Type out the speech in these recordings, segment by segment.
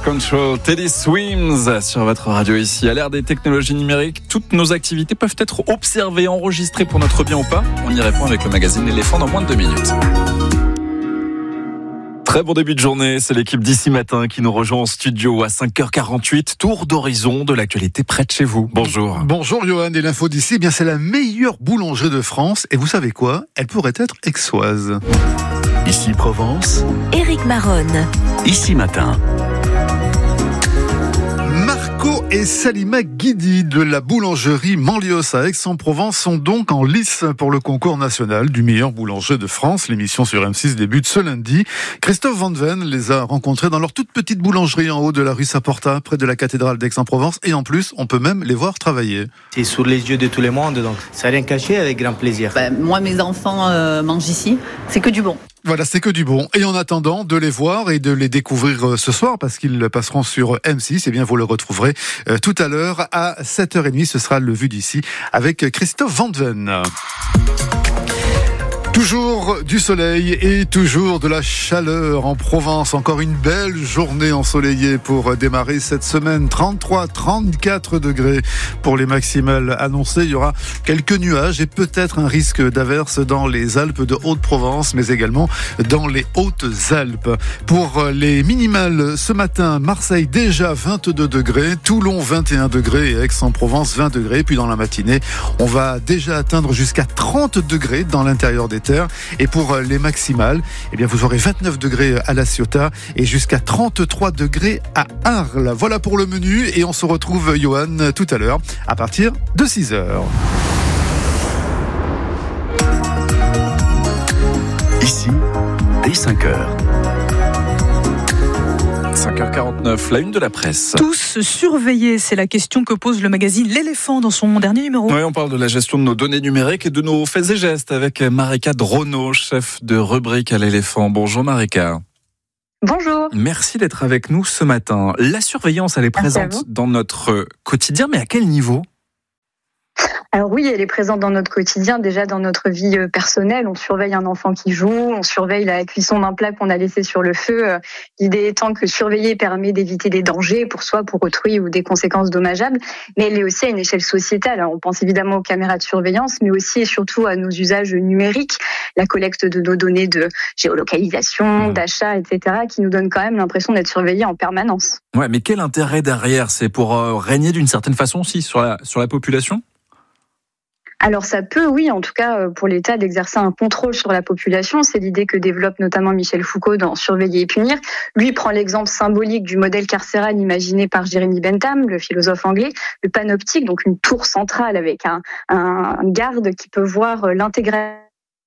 Control, Teddy Swims sur votre radio ici. À l'ère des technologies numériques, toutes nos activités peuvent être observées, enregistrées pour notre bien ou pas. On y répond avec le magazine L'éléphant dans moins de 2 minutes. Très bon début de journée, c'est l'équipe d'Ici Matin qui nous rejoint en studio à 5h48. Tour d'horizon de l'actualité près de chez vous. Bonjour. Bonjour Johan, et l'info d'ici, c'est la meilleure boulangerie de France. Et vous savez quoi ? Elle pourrait être aixoise. Ici Provence, Éric Maronne. Ici Matin. Marco et Salima Guidi de la boulangerie Manlios à Aix-en-Provence sont donc en lice pour le concours national du meilleur boulanger de France. L'émission sur M6 débute ce lundi. Christophe Van Ven les a rencontrés dans leur toute petite boulangerie en haut de la rue Saporta, près de la cathédrale d'Aix-en-Provence. Et en plus, on peut même les voir travailler. C'est sous les yeux de tout le monde, donc ça rien caché, avec grand plaisir. Moi, mes enfants mangent ici. C'est que du bon. Voilà, c'est que du bon. Et en attendant de les voir et de les découvrir ce soir, parce qu'ils passeront sur M6, vous les retrouverez tout à l'heure à 7h30. Ce sera le Vu d'ici avec Christophe Van Ven. Toujours du soleil et toujours de la chaleur en Provence. Encore une belle journée ensoleillée pour démarrer cette semaine. 33, 34 degrés pour les maximales annoncées. Il y aura quelques nuages et peut-être un risque d'averse dans les Alpes de Haute-Provence, mais également dans les Hautes-Alpes. Pour les minimales ce matin, Marseille déjà 22 degrés, Toulon 21 degrés et Aix-en-Provence 20 degrés. Puis dans la matinée, on va déjà atteindre jusqu'à 30 degrés dans l'intérieur des terres. Et pour les maximales, vous aurez 29 degrés à La Ciotat et jusqu'à 33 degrés à Arles. Voilà pour le menu et on se retrouve, Johan, tout à l'heure à partir de 6h. Ici, dès 5h. 5h49, la une de la presse. Tous surveillés, c'est la question que pose le magazine L'éléphant dans son dernier numéro. Oui, on parle de la gestion de nos données numériques et de nos faits et gestes avec Marika Drono, chef de rubrique à l'Éléphant. Bonjour Marika. Bonjour. Merci d'être avec nous ce matin. La surveillance, elle est présente dans notre quotidien, mais à quel niveau ? Alors oui, elle est présente dans notre quotidien, déjà dans notre vie personnelle. On surveille un enfant qui joue, on surveille la cuisson d'un plat qu'on a laissé sur le feu. L'idée étant que surveiller permet d'éviter des dangers pour soi, pour autrui ou des conséquences dommageables. Mais elle est aussi à une échelle sociétale. On pense évidemment aux caméras de surveillance, mais aussi et surtout à nos usages numériques, la collecte de nos données de géolocalisation, d'achat, etc., qui nous donnent quand même l'impression d'être surveillés en permanence. Ouais, mais quel intérêt derrière ? C'est pour régner d'une certaine façon aussi sur la population ? Alors ça peut, oui, en tout cas pour l'État, d'exercer un contrôle sur la population. C'est l'idée que développe notamment Michel Foucault dans Surveiller et punir. Lui prend l'exemple symbolique du modèle carcéral imaginé par Jeremy Bentham, le philosophe anglais, le panoptique, donc une tour centrale avec un garde qui peut voir l'intégralité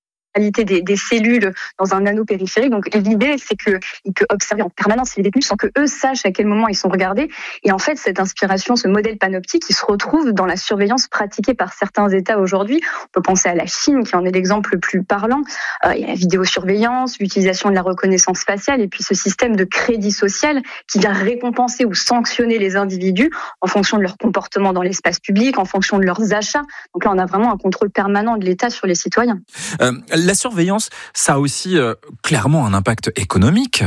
des cellules dans un anneau périphérique. Donc l'idée, c'est qu'il peut observer en permanence les détenus sans que eux sachent à quel moment ils sont regardés. Et en fait, cette inspiration, ce modèle panoptique, il se retrouve dans la surveillance pratiquée par certains États aujourd'hui. On peut penser à la Chine, qui en est l'exemple le plus parlant. Il y a la vidéosurveillance, l'utilisation de la reconnaissance faciale, et puis ce système de crédit social qui vient récompenser ou sanctionner les individus en fonction de leur comportement dans l'espace public, en fonction de leurs achats. Donc là, on a vraiment un contrôle permanent de l'État sur les citoyens. La surveillance, ça a aussi clairement un impact économique.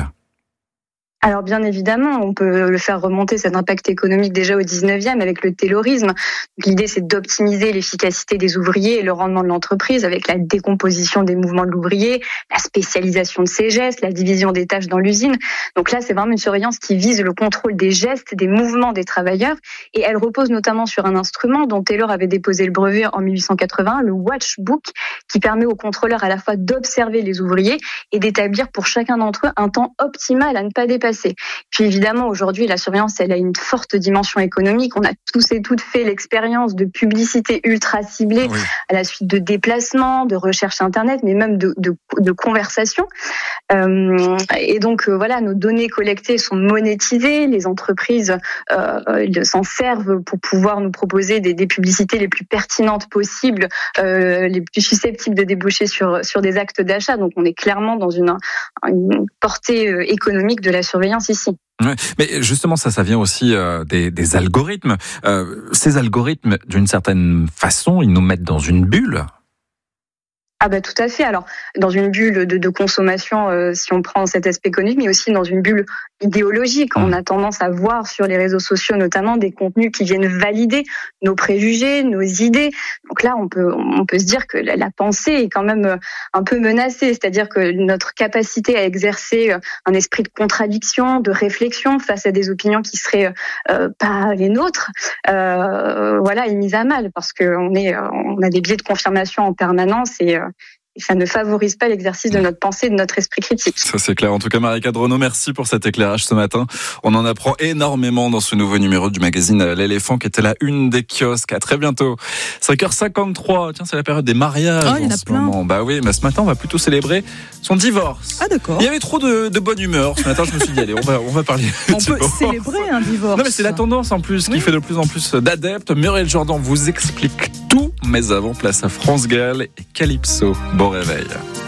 Alors bien évidemment, on peut le faire remonter cet impact économique déjà au 19e avec le taylorisme. Donc, l'idée, c'est d'optimiser l'efficacité des ouvriers et le rendement de l'entreprise avec la décomposition des mouvements de l'ouvrier, la spécialisation de ses gestes, la division des tâches dans l'usine. Donc là, c'est vraiment une surveillance qui vise le contrôle des gestes, des mouvements des travailleurs, et elle repose notamment sur un instrument dont Taylor avait déposé le brevet en 1880, le Watchbook, qui permet aux contrôleurs à la fois d'observer les ouvriers et d'établir pour chacun d'entre eux un temps optimal à ne pas dépasser. Puis évidemment, aujourd'hui, la surveillance, elle a une forte dimension économique. On a tous et toutes fait l'expérience de publicité ultra ciblée à la suite de déplacements, de recherches Internet, mais même de conversations. Et donc, voilà, nos données collectées sont monétisées. Les entreprises s'en servent pour pouvoir nous proposer des publicités les plus pertinentes possibles, les plus susceptibles de déboucher sur des actes d'achat. Donc, on est clairement dans une portée économique de la surveillance ici. Ouais, mais justement, ça vient aussi des algorithmes. Ces algorithmes, d'une certaine façon, ils nous mettent dans une bulle. Ah bah tout à fait. Alors dans une bulle de consommation, si on prend cet aspect économique, mais aussi dans une bulle idéologique. On a tendance à voir sur les réseaux sociaux notamment des contenus qui viennent valider nos préjugés, nos idées. Donc là, on peut se dire que la pensée est quand même un peu menacée. C'est-à-dire que notre capacité à exercer un esprit de contradiction, de réflexion face à des opinions qui seraient pas les nôtres, est mise à mal parce que on a des biais de confirmation en permanence et ça ne favorise pas l'exercice de notre pensée, de notre esprit critique. Ça c'est clair. En tout cas, Marika Dronot, merci pour cet éclairage ce matin. On en apprend énormément dans ce nouveau numéro du magazine L'Éléphant qui était la une des kiosques. À très bientôt. 5h53. Tiens, c'est la période des mariages il y en a en ce plein. moment. Bah oui, mais ce matin, on va plutôt célébrer son divorce. Ah d'accord. Il y avait trop de bonne humeur. Ce matin, je me suis dit, allez, on va parler. On peut célébrer un divorce. Non mais c'est la tendance en plus qui fait de plus en plus d'adeptes. Muriel Jourdan vous explique tout. Mais avant, place à France Gall et Calypso. Bon réveil.